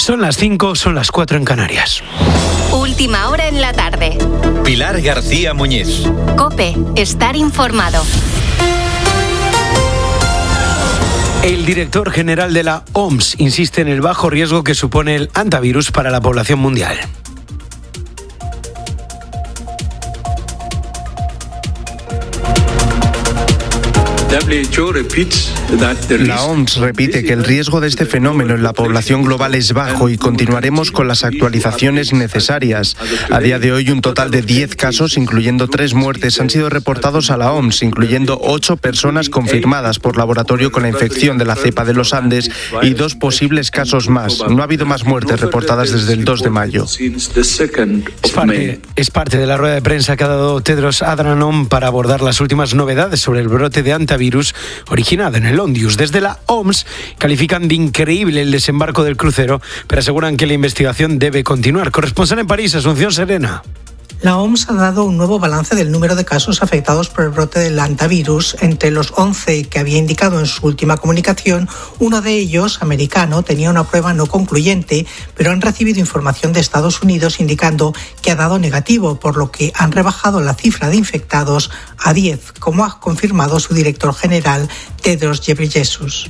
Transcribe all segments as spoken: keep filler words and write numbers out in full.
Son las cinco, son las cuatro en Canarias. Última hora en la tarde. Pilar García Muñiz. COPE, estar informado. El director general de la O M S insiste en el bajo riesgo que supone el hantavirus para la población mundial. La O M S repite que el riesgo de este fenómeno en la población global es bajo y continuaremos con las actualizaciones necesarias. A día de hoy, un total de diez casos, incluyendo tres muertes, han sido reportados a la O M S, incluyendo ocho personas confirmadas por laboratorio con la infección de la cepa de los Andes y dos posibles casos más. No ha habido más muertes reportadas desde el dos de mayo. Es parte, es parte de la rueda de prensa que ha dado Tedros Adhanom para abordar las últimas novedades sobre el brote de hantavirus originado en el Ondius. Desde la O M S califican de increíble el desembarco del crucero, pero aseguran que la investigación debe continuar. Corresponsal en París, Asunción Serena. La O M S ha dado un nuevo balance del número de casos afectados por el brote del hantavirus. Entre los once que había indicado en su última comunicación, uno de ellos, americano, tenía una prueba no concluyente, pero han recibido información de Estados Unidos indicando que ha dado negativo, por lo que han rebajado la cifra de infectados a diez, como ha confirmado su director general, Tedros Ghebreyesus.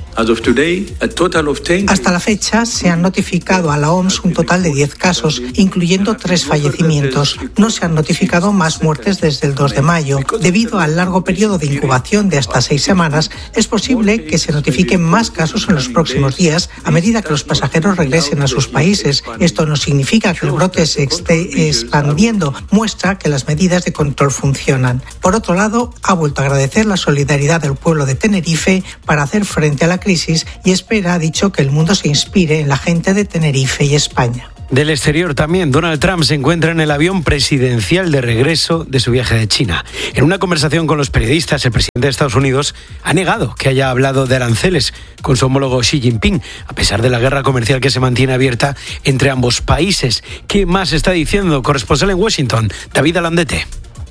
Hasta la fecha se han notificado a la O M S un total de diez casos, incluyendo tres fallecimientos. No se han notificado más muertes desde el dos de mayo. Debido al largo periodo de incubación de hasta seis semanas, es posible que se notifiquen más casos en los próximos días a medida que los pasajeros regresen a sus países. Esto no significa que el brote se esté expandiendo, muestra que las medidas de control funcionan. Por otro lado, ha vuelto a agradecer la solidaridad del pueblo de Tenerife para hacer frente a la crisis y espera, ha dicho, que el mundo se inspire en la gente de Tenerife y España. Del exterior también, Donald Trump se encuentra en el avión presidencial de regreso de su viaje de China. En una conversación con los periodistas, el presidente de Estados Unidos ha negado que haya hablado de aranceles con su homólogo Xi Jinping, a pesar de la guerra comercial que se mantiene abierta entre ambos países. ¿Qué más está diciendo? Corresponsal en Washington, David Alandete.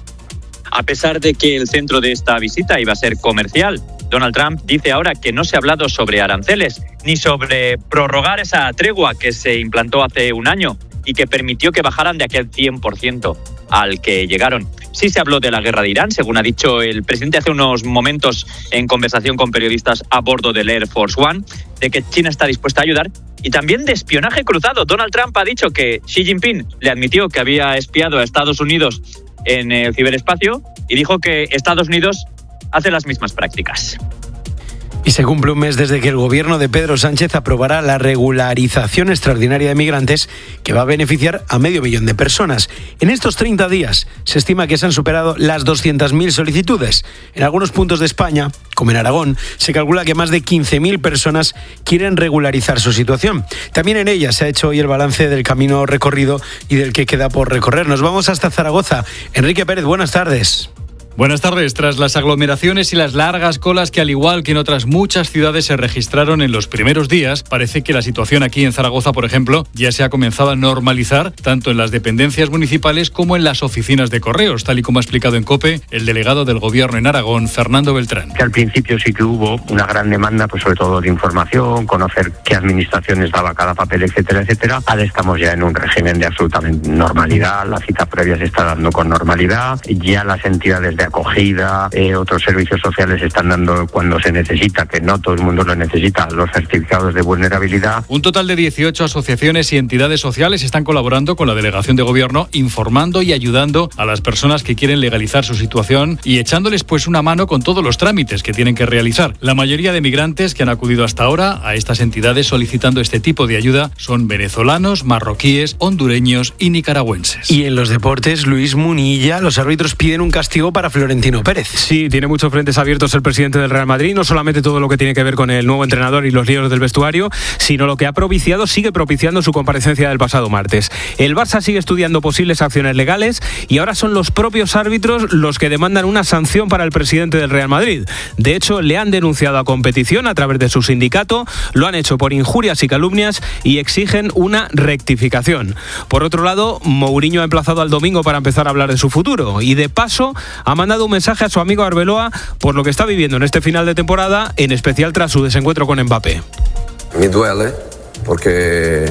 A pesar de que el centro de esta visita iba a ser comercial, Donald Trump dice ahora que no se ha hablado sobre aranceles, ni sobre prorrogar esa tregua que se implantó hace un año y que permitió que bajaran de aquel cien por ciento al que llegaron. Sí se habló de la guerra de Irán, según ha dicho el presidente hace unos momentos en conversación con periodistas a bordo del Air Force One, de que China está dispuesta a ayudar, y también de espionaje cruzado. Donald Trump ha dicho que Xi Jinping le admitió que había espiado a Estados Unidos en el ciberespacio y dijo que Estados Unidos hace las mismas prácticas. Y se cumple un mes desde que el gobierno de Pedro Sánchez aprobará la regularización extraordinaria de migrantes que va a beneficiar a medio millón de personas. En estos treinta días se estima que se han superado las doscientas mil solicitudes. En algunos puntos de España, como en Aragón, se calcula que más de quince mil personas quieren regularizar su situación. También en ella se ha hecho hoy el balance del camino recorrido y del que queda por recorrer. Nos vamos hasta Zaragoza. Enrique Pérez, buenas tardes. Buenas tardes. Tras las aglomeraciones y las largas colas que, al igual que en otras muchas ciudades, se registraron en los primeros días, parece que la situación aquí en Zaragoza, por ejemplo, ya se ha comenzado a normalizar tanto en las dependencias municipales como en las oficinas de correos, tal y como ha explicado en COPE el delegado del Gobierno en Aragón, Fernando Beltrán. Que al principio sí que hubo una gran demanda, pues sobre todo de información, conocer qué administraciones daba cada papel, etcétera, etcétera. Ahora estamos ya en un régimen de absolutamente normalidad, la cita previa se está dando con normalidad, ya las entidades de acogida, eh, otros servicios sociales están dando cuando se necesita, que no todo el mundo lo necesita, los certificados de vulnerabilidad. Un total de dieciocho asociaciones y entidades sociales están colaborando con la delegación de gobierno, informando y ayudando a las personas que quieren legalizar su situación y echándoles pues una mano con todos los trámites que tienen que realizar. La mayoría de migrantes que han acudido hasta ahora a estas entidades solicitando este tipo de ayuda son venezolanos, marroquíes, hondureños y nicaragüenses. Y en los deportes, Luis Munilla, los árbitros piden un castigo para Florentino Pérez. Sí, tiene muchos frentes abiertos el presidente del Real Madrid, no solamente todo lo que tiene que ver con el nuevo entrenador y los líos del vestuario, sino lo que ha propiciado, sigue propiciando su comparecencia del pasado martes. El Barça sigue estudiando posibles acciones legales y ahora son los propios árbitros los que demandan una sanción para el presidente del Real Madrid. De hecho, le han denunciado a competición a través de su sindicato, lo han hecho por injurias y calumnias y exigen una rectificación. Por otro lado, Mourinho ha emplazado al domingo para empezar a hablar de su futuro y de paso ha mandado un mensaje a su amigo Arbeloa por lo que está viviendo en este final de temporada, en especial tras su desencuentro con Mbappé. Me duele porque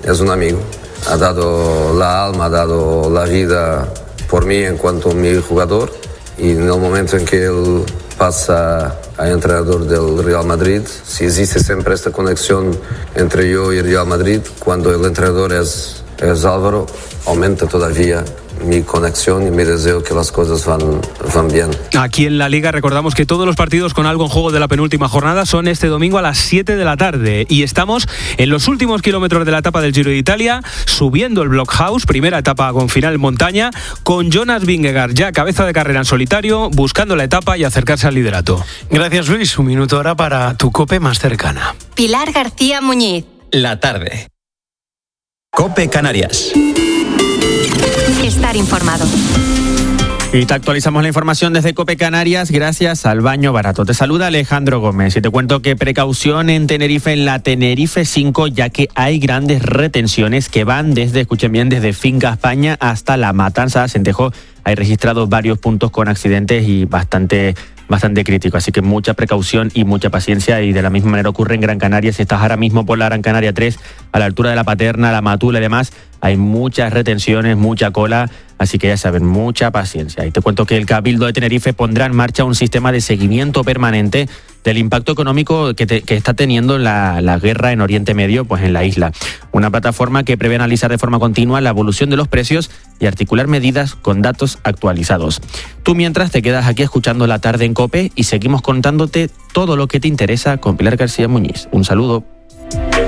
es un amigo. Ha dado la alma, ha dado la vida por mí en cuanto a mi jugador, y en el momento en que él pasa a entrenador del Real Madrid, si existe siempre esta conexión entre yo y el Real Madrid, cuando el entrenador es, es Álvaro, aumenta todavía mi conexión y mi deseo que las cosas van, van bien. Aquí en la Liga recordamos que todos los partidos con algo en juego de la penúltima jornada son este domingo a las siete de la tarde, y estamos en los últimos kilómetros de la etapa del Giro de Italia, subiendo el Blockhouse, primera etapa con final en montaña, con Jonas Vingegaard ya cabeza de carrera en solitario, buscando la etapa y acercarse al liderato. Gracias, Luis. Un minuto ahora para tu COPE más cercana. Pilar García Muñiz. La tarde. COPE Canarias. Estar informado. Y te actualizamos la información desde COPE Canarias gracias al Baño Barato. Te saluda Alejandro Gómez y te cuento que precaución en Tenerife, en la Tenerife cinco, ya que hay grandes retenciones que van desde, escuchen bien, desde Finca España hasta La Matanza, Centejo. Hay registrados varios puntos con accidentes y bastante... bastante crítico, así que mucha precaución y mucha paciencia. Y de la misma manera ocurre en Gran Canaria. Si estás ahora mismo por la Gran Canaria tres, a la altura de la Paterna, la Matula y demás, hay muchas retenciones, mucha cola, así que ya saben, mucha paciencia. Y te cuento que el Cabildo de Tenerife pondrá en marcha un sistema de seguimiento permanente del impacto económico que, te, que está teniendo la, la guerra en Oriente Medio, pues en la isla. Una plataforma que prevé analizar de forma continua la evolución de los precios y articular medidas con datos actualizados. Tú mientras te quedas aquí escuchando La Tarde en COPE y seguimos contándote todo lo que te interesa con Pilar García Muñiz. Un saludo.